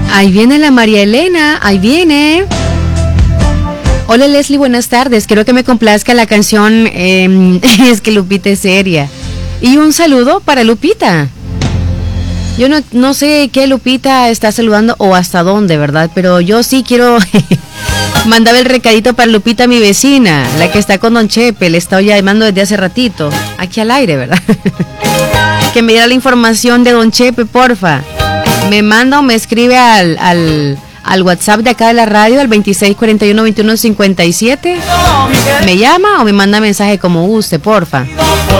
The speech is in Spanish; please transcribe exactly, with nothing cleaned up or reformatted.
Ahí viene la María Elena, ahí viene. Hola Leslie, buenas tardes. Quiero que me complazca la canción eh, Es que Lupita es seria. Y un saludo para Lupita. Yo no, no sé qué Lupita está saludando o hasta dónde, ¿verdad? Pero yo sí quiero mandar el recadito para Lupita, mi vecina, la que está con Don Chepe. Le estaba llamando desde hace ratito, aquí al aire, ¿verdad? Que me diera la información de Don Chepe, porfa. Me manda o me escribe al, al, al WhatsApp de acá de la radio, al veintiséis cuarenta y uno veintiuno cincuenta y siete. Me llama o me manda mensaje como guste, porfa.